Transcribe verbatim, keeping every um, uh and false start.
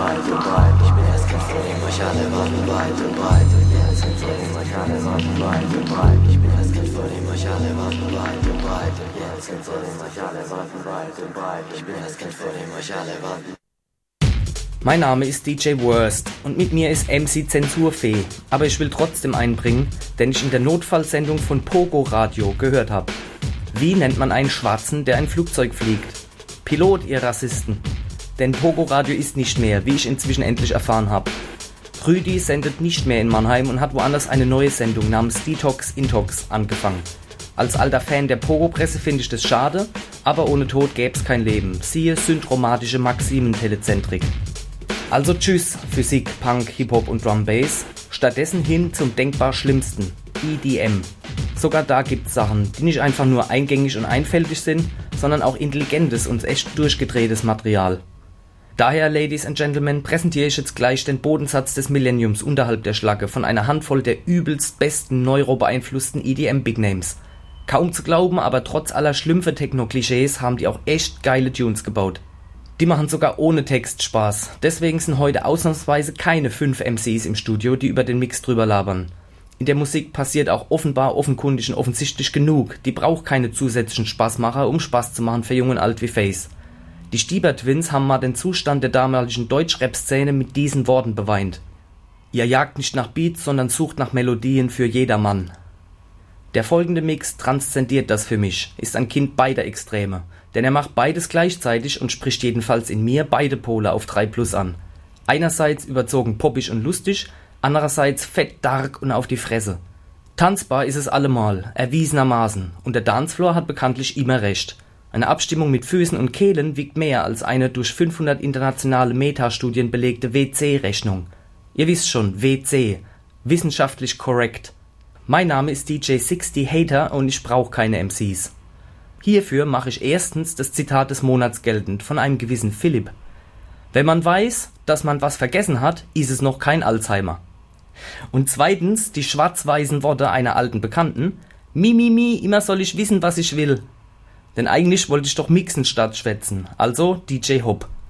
weit und breit. Ich bin das Kind, vor dem euch alle warten, weit und breit. Und ja, das Kind, vor dem euch alle warten, weit und breit. Ich bin das Kind, vor dem euch alle warten, weit und breit. Und ja, das Kind, vor dem euch alle warten, weit und breit. Ich bin das Kind, vor dem euch alle warten. Mein Name ist D J Worst und mit mir ist M C Zensurfee, aber ich will trotzdem einbringen, denn ich in der Notfallsendung von Pogo Radio gehört habe. Wie nennt man einen Schwarzen, der ein Flugzeug fliegt? Pilot, ihr Rassisten. Denn Pogo Radio ist nicht mehr, wie ich inzwischen endlich erfahren habe. Rüdi sendet nicht mehr in Mannheim und hat woanders eine neue Sendung namens Detox Intox angefangen. Als alter Fan der Pogo-Presse finde ich das schade, aber ohne Tod gäbe es kein Leben. Siehe syndromatische Maximen-Telezentrik. Also tschüss, Physik, Punk, Hip-Hop und Drum Bass. Stattdessen hin zum denkbar Schlimmsten, E D M. Sogar da gibt's Sachen, die nicht einfach nur eingängig und einfältig sind, sondern auch intelligentes und echt durchgedrehtes Material. Daher, Ladies and Gentlemen, präsentiere ich jetzt gleich den Bodensatz des Millenniums unterhalb der Schlacke von einer Handvoll der übelst besten neurobeeinflussten E D M-Big Names. Kaum zu glauben, aber trotz aller Schlümpfe-Techno-Klischees haben die auch echt geile Tunes gebaut. Die machen sogar ohne Text Spaß. Deswegen sind heute ausnahmsweise keine fünf M Cs im Studio, die über den Mix drüber labern. In der Musik passiert auch offenbar, offenkundig und offensichtlich genug. Die braucht keine zusätzlichen Spaßmacher, um Spaß zu machen für Jung und Alt wie Face. Die Stieber Twins haben mal den Zustand der damaligen Deutsch-Rap-Szene mit diesen Worten beweint. Ihr jagt nicht nach Beats, sondern sucht nach Melodien für jedermann. Der folgende Mix transzendiert das für mich, ist ein Kind beider Extreme. Denn er macht beides gleichzeitig und spricht jedenfalls in mir beide Pole auf drei plus an. Einerseits überzogen poppig und lustig, andererseits fett dark und auf die Fresse. Tanzbar ist es allemal, erwiesenermaßen, und der Dancefloor hat bekanntlich immer recht. Eine Abstimmung mit Füßen und Kehlen wiegt mehr als eine durch fünfhundert internationale Metastudien belegte W C-Rechnung. Ihr wisst schon, W C, wissenschaftlich korrekt. Mein Name ist D J sechzig Hater und ich brauche keine M Cs. Hierfür mache ich erstens das Zitat des Monats geltend von einem gewissen Philipp. Wenn man weiß, dass man was vergessen hat, ist es noch kein Alzheimer. Und zweitens die schwarz-weißen Worte einer alten Bekannten. Mi, mi, mi, immer soll ich wissen, was ich will. Denn eigentlich wollte ich doch mixen statt schwätzen. Also D J Hop.